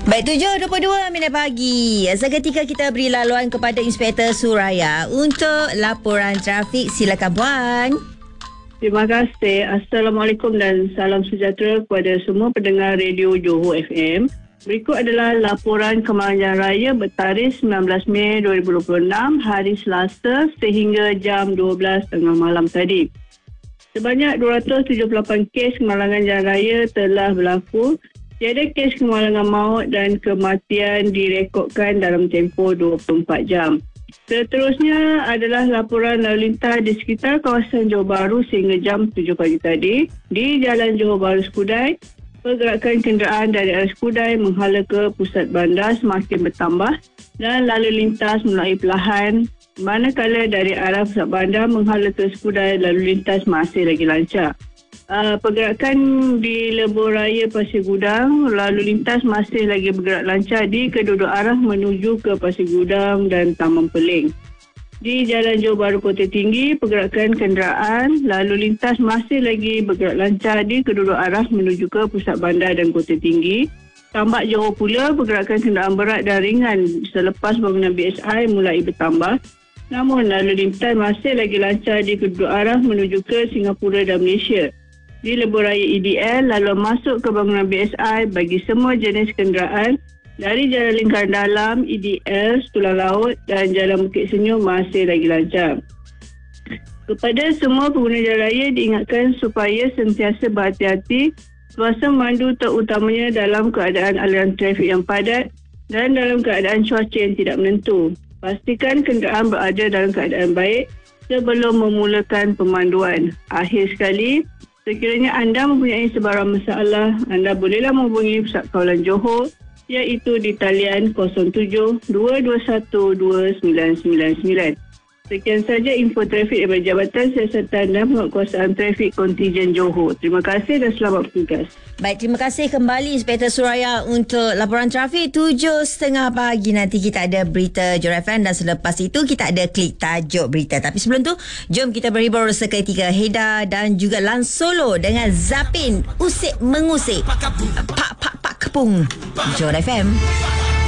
Baik, 7.22 pagi. Seketika kita beri laluan kepada Inspektor Suraya untuk laporan trafik. Silakan Puan. Terima kasih. Assalamualaikum dan salam sejahtera kepada semua pendengar radio Johor FM. Berikut adalah laporan Kemalangan Raya bertarikh 19 Mei 2026 hari Selasa sehingga jam 12 tengah malam tadi. Sebanyak 278 kes kemalangan jalan raya telah berlaku. Tiada kes kemalangan maut dan kematian direkodkan dalam tempoh 24 jam. Seterusnya adalah laporan lalu lintas di sekitar kawasan Johor Bahru sehingga jam 7 pagi tadi. Di Jalan Johor Bahru Skudai, pergerakan kenderaan dari arah Skudai menghala ke pusat bandar semakin bertambah dan lalu lintas mulai perlahan, manakala dari arah pusat bandar menghala ke Skudai lalu lintas masih lagi lancar. Pergerakan di Lebuh Raya Pasir Gudang, lalu lintas masih lagi bergerak lancar di kedua-dua arah menuju ke Pasir Gudang dan Taman Peling. Di Jalan Johor Bahru Kota Tinggi, pergerakan kenderaan lalu lintas masih lagi bergerak lancar di kedua-dua arah menuju ke Pusat Bandar dan Kota Tinggi. Tambak Johor pula, pergerakan kenderaan berat dan ringan selepas bangunan BSI mulai bertambah. Namun lalu lintas masih lagi lancar di kedua arah menuju ke Singapura dan Malaysia. Di Lebuh Raya EDL, lalu masuk ke bangunan BSI bagi semua jenis kenderaan dari Jalan Lingkaran Dalam, EDL, Tulang Laut dan Jalan Bukit Senyum masih lagi lancar. Kepada semua pengguna jalan raya diingatkan supaya sentiasa berhati-hati semasa memandu, terutamanya dalam keadaan aliran trafik yang padat dan dalam keadaan cuaca yang tidak menentu. Pastikan kenderaan berada dalam keadaan baik sebelum memulakan pemanduan. Akhir sekali, sekiranya anda mempunyai sebarang masalah, anda bolehlah menghubungi Pusat Kawalan Johor iaitu di talian 07-221-2999. Sekian saja info trafik daripada Jabatan Siasatan dan Penguatkuasaan Trafik Kontijen Johor. Terima kasih dan selamat bertugas. Baik, terima kasih kembali Inspektor Suraya untuk laporan trafik. 7.30 pagi nanti kita ada berita Johor FM dan selepas itu kita ada klik tajuk berita. Tapi sebelum tu, jom kita berhibur seketika. Heda dan juga Lan Solo dengan Zapin usik mengusik. Pak Kepung Johor FM.